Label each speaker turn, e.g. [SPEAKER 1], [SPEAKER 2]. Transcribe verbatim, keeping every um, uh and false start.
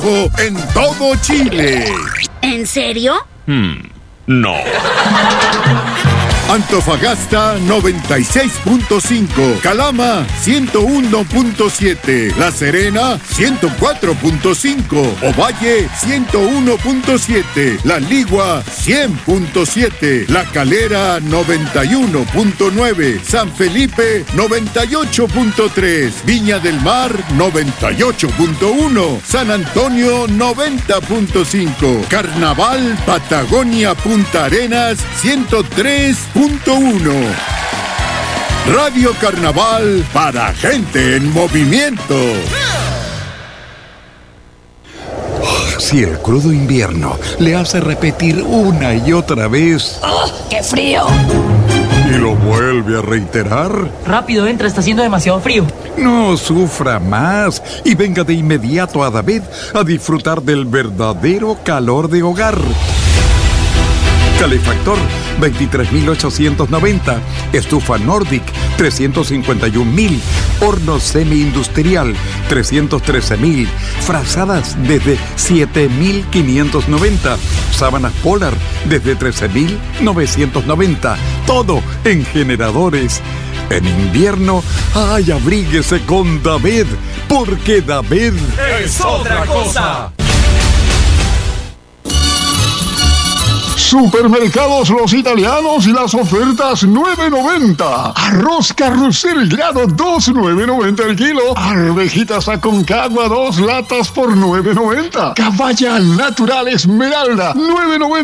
[SPEAKER 1] en todo Chile.
[SPEAKER 2] ¿En serio?
[SPEAKER 3] Hmm, no.
[SPEAKER 1] Antofagasta noventa y seis punto cinco, Calama ciento uno punto siete, La Serena ciento cuatro punto cinco, Ovalle ciento uno punto siete, La Ligua cien punto siete, La Calera noventa y uno punto nueve, San Felipe noventa y ocho punto tres, Viña del Mar noventa y ocho punto uno, San Antonio noventa punto cinco, Carnaval Patagonia Punta Arenas ciento tres punto uno. Radio Carnaval para gente en movimiento.
[SPEAKER 4] Si el crudo invierno le hace repetir una y otra vez...
[SPEAKER 5] ¡Oh, qué frío!
[SPEAKER 4] ¿Y lo vuelve a reiterar?
[SPEAKER 5] Rápido, entra, está haciendo demasiado frío.
[SPEAKER 4] No sufra más y venga de inmediato a David a disfrutar del verdadero calor de hogar. Calefactor veintitrés mil ochocientos noventa, estufa Nordic trescientos cincuenta y un mil, horno semi-industrial trescientos trece mil, frazadas desde siete mil quinientos noventa, sábanas Polar desde trece mil novecientos noventa, todo en generadores. En invierno, ¡ay, abríguese con David! Porque David
[SPEAKER 6] es otra cosa.
[SPEAKER 7] Supermercados Los Italianos y las ofertas nueve noventa. Arroz carrusel grado dos, nueve noventa el kilo. Arvejitas Aconcagua dos latas por nueve noventa. Caballa Natural Esmeralda nueve noventa.